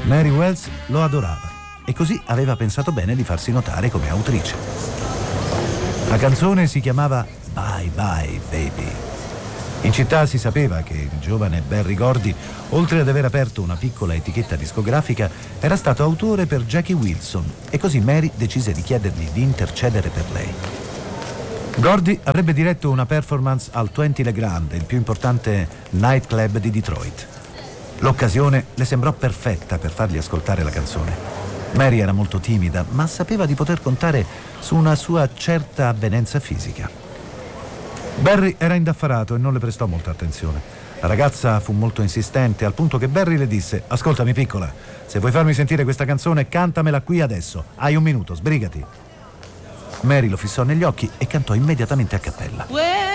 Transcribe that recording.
Mary Wells lo adorava e così aveva pensato bene di farsi notare come autrice. La canzone si chiamava Bye Bye Baby. In città si sapeva che il giovane Berry Gordy, oltre ad aver aperto una piccola etichetta discografica, era stato autore per Jackie Wilson e così Mary decise di chiedergli di intercedere per lei. Gordy avrebbe diretto una performance al 20 Legrand, il più importante nightclub di Detroit. L'occasione le sembrò perfetta per fargli ascoltare la canzone. Mary era molto timida, ma sapeva di poter contare su una sua certa avvenenza fisica. Berry era indaffarato e non le prestò molta attenzione. La ragazza fu molto insistente, al punto che Berry le disse: ascoltami piccola, se vuoi farmi sentire questa canzone cantamela qui adesso, hai un minuto, sbrigati. Mary lo fissò negli occhi e cantò immediatamente a cappella.